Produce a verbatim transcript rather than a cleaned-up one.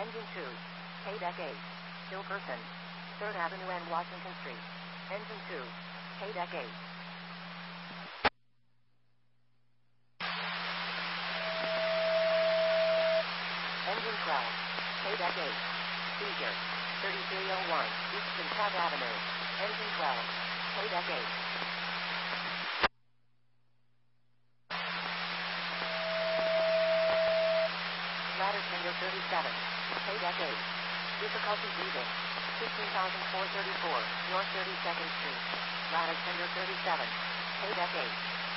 Engine two. K-Deck eight. Hilkerson. third Avenue and Washington Street. Engine two. K-Deck eight. Engine twelve. K-Deck eight. Seizure. thirty-three oh one. Eastern Pratt Avenue. Engine twelve. K-Deck eight. Ladder tender thirty-seven. K-Deck eight. Difficulty breathing. fifteen thousand four hundred thirty-four. North thirty-second Street. Ladder tender thirty-seven. K-Deck eight.